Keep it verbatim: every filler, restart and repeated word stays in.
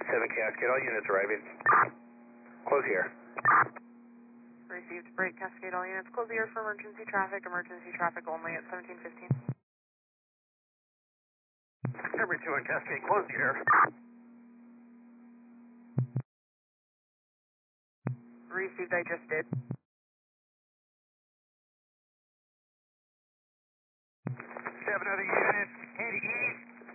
seven Cascade, all units arriving. Close here. Received, break Cascade, all units. Close the air for emergency traffic, emergency traffic only at seventeen fifteen. Number two on Cascade, close the air. Received, I just did. Seven other units,